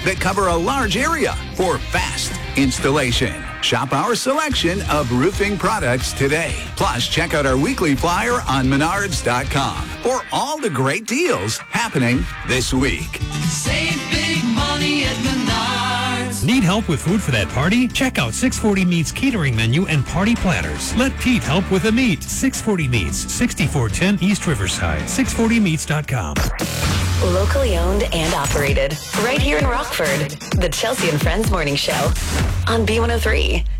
that cover a large area for fast installation. Shop our selection of roofing products today. Plus, check out our weekly flyer on Menards.com for all the great deals happening this week. Save big money at Menards. Need help with food for that party? Check out 640 Meats catering menu and party platters. Let Pete help with the meat. 640 Meats, 6410 East Riverside. 640meats.com. Locally owned and operated. Right here in Rockford. The Chelsea and Friends Morning Show on B103.